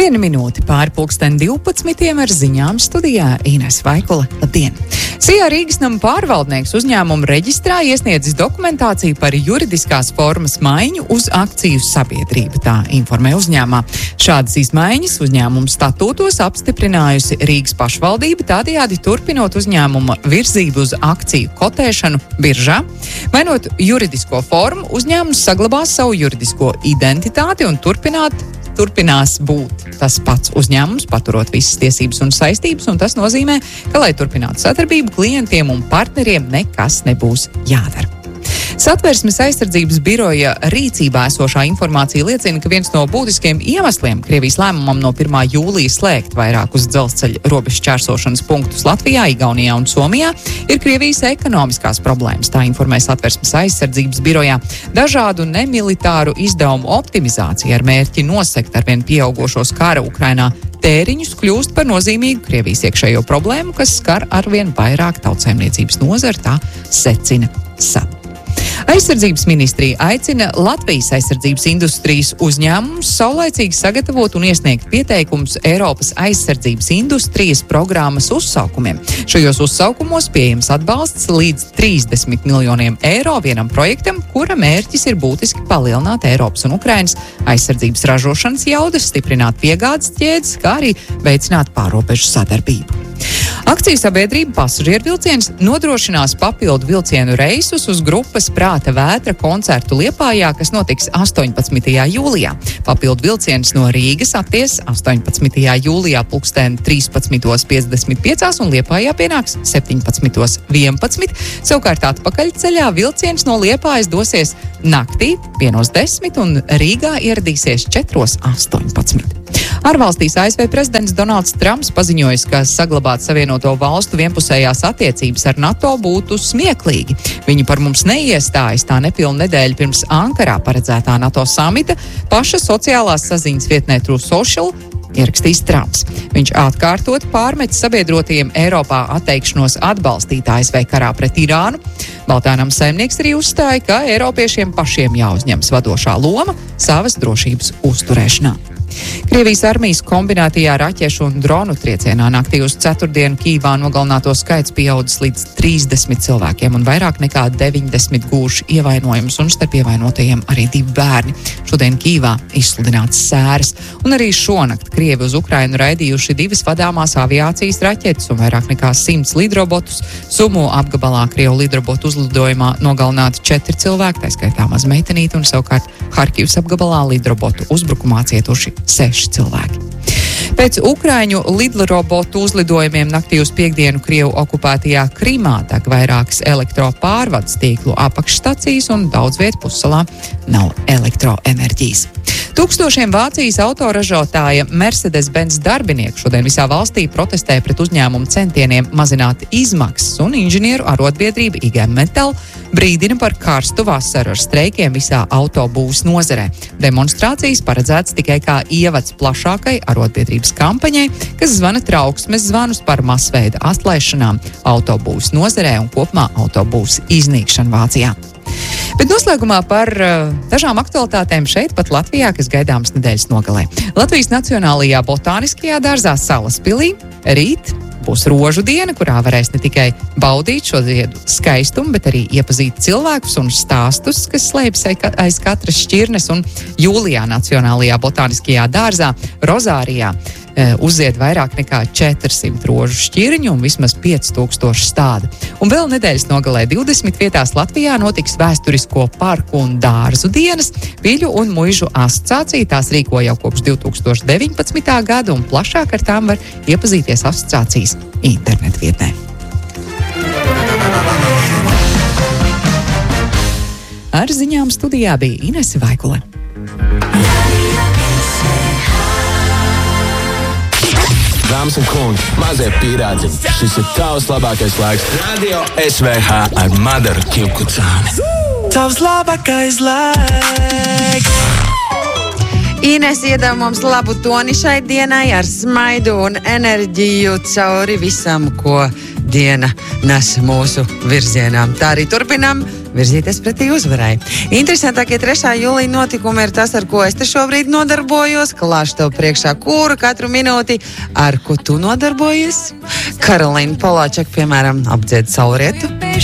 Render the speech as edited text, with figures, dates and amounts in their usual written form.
1 minūte pāri 12 ar ziņām studijā Ines Vaikula. Labdien! Sijā Rīgas nama pārvaldnieks uzņēmumu reģistrā iesniedzis dokumentāciju par juridiskās formas maiņu uz akciju sabiedrību, tā informē uzņēmumā. Šādas izmaiņas uzņēmumu statūtos apstiprinājusi Rīgas pašvaldība, tādējādi turpinot uzņēmuma virzību uz akciju kotēšanu biržā. Mainot juridisko formu, uzņēmums saglabās savu juridisko identitāti un turpinās būt tas pats uzņēmums, paturot visas tiesības un saistības, un tas nozīmē, ka, lai turpinātu sadarbību, klientiem un partneriem nekas nebūs jādara. Satversmes aizsardzības biroja rīcībā esošā informācija liecina, ka viens no būtiskiem iemesliem Krievijas lēmumam no 1. jūlija slēgt vairākus dzelzceļa robežu šķērsošanas punktus Latvijā, Igaunijā un Somijā ir Krievijas ekonomiskās problēmas, tā informē Satversmes aizsardzības birojā. Dažādu nemilitāru izdevumu optimizācija ar mērķi nosegt arvien pieaugošos kara Ukrainā tēriņus kļūst par nozīmīgu Krievijas iekšējo problēmu, kas skar arvien vairāk tautsaimniecības nozari, tā secina SAP. Aizsardzības ministrija aicina Latvijas aizsardzības industrijas uzņēmumus saulaicīgi sagatavot un iesniegt pieteikumus Eiropas aizsardzības industrijas programmas uzsaukumiem. Šajos uzsaukumos pieejams atbalsts līdz 30 miljoniem eiro vienam projektam, kura mērķis ir būtiski palielināt Eiropas un Ukrainas aizsardzības ražošanas jaudas, stiprināt piegādes ķēdes, kā arī veicināt pārrobežu sadarbību. Akciju sabiedrība pasažieru vilciens nodrošinās papildu vilcienu reisus uz grupas Prāta vētra koncertu Liepājā, kas notiks 18. jūlijā. Papildu vilciens no Rīgas apties 18. jūlijā pulksten 13.55 un Liepājā pienāks 17.11. Savukārt atpakaļceļā vilciens no Liepājas dosies naktī 1:10 un Rīgā ieradīsies 4:18. Ārvalstīs ASV prezidents Donalds Trumps paziņojis, ka saglabāt Savienoto valstu vienpusējās attiecības ar NATO būtu smieklīgi. Viņi par mums neiestājas, tā nepilnu nedēļu pirms Ankarā paredzētā NATO samita paša sociālās saziņas vietnē Truth Social ierakstīs Trumps. Viņš atkārtot pārmet sabiedrotajiem Eiropā atteikšanos atbalstīt ASV karā pret Irānu. Baltā nama saimnieks arī uzstāja, ka Eiropiešiem pašiem jāuzņemas vadošā loma savas drošības uzturēšanā. Krievijas armijas kombinētajā raķešu un dronu triecienā naktī uz ceturtdienu Kīvā nogalināto skaits pieaudzis līdz 30 cilvēkiem un vairāk nekā 90 gūši ievainojumus, un starp ievainotajiem arī 2 bērni. Šodien Kīvā izsludināts sēras, un arī šonakt Krievi uz Ukrainu raidījuši 2 vadāmās aviācijas raķetes un vairāk nekā 100 lidrobotus. Sumu apgabalā Krievu lidrobotu uzlidojumā nogalināti 4 cilvēki, tā skaitā maz meitenīte, un savukārt Harkivas apgabalā lidrobotu uzbrukumā cietuši 6 cilvēki. Pēc Ukraiņu lidrobotu uzlidojumiem naktī uz piektdienu Krievu okupētajā Krimā deg vairākas elektropārvades tīklu apakšstacijas un daudz vietu pussalā nav elektroenerģijas. Tūkstošiem Vācijas autoražotāja Mercedes-Benz darbinieku šodien visā valstī protestē pret uzņēmumu centieniem mazināt izmaksas, un inženieru arotbiedrība IG Metall brīdina par karstu vasaru ar streikiem visā autobūvas nozarē. Demonstrācijas paredzētas tikai kā ievads plašākai arotbiedrības kampaņai, kas zvana trauksmes zvanus par masveida atlaišanām autobūvas nozarē un kopumā autobūvas iznīkšanu Vācijā. Bet noslēgumā par dažām aktualitātēm šeit pat Latvijā, kas gaidāms nedēļas nogalē. Latvijas Nacionālajā botāniskajā dārzā Salaspilī rīt būs rožu diena, kurā varēs ne tikai baudīt šo ziedu skaistumu, bet arī iepazīt cilvēkus un stāstus, kas slēpjas aiz katras šķirnes, un jūlijā Nacionālajā botāniskajā dārzā Rozārijā uzzied vairāk nekā 400 rožu šķirņu un vismaz 5000 stāda. Un vēl nedēļas nogalē 20 vietās Latvijā notiks vēsturisko parku un dārzu dienas. Viļu un muižu asociācija tās rīko jau kopš 2019. gada, un plašāk ar tām var iepazīties asociācijas internetvietnē. Ar ziņām studijā bija Inese Vaikule. Dāmas un kungi, mazie pīrādziņi, šis ir tavs labākais laiks. Radio SVH ar Madaru Kivkucāni. Tavs labākais laiks. Ines iedeva mums labu toni šai dienai ar smaidu un enerģiju cauri visam, ko diena nes mūsu virzienām. Tā arī turpinām virzīties pretī uzvarai. Interesantākie 3. jūlija notikumi ir tas, ar ko es te šobrīd nodarbojos, klāšu tev priekšā kuru katru minūti, ar ko tu nodarbojies. Karolīna Polāčaka, piemēram, apdzied saulrietu.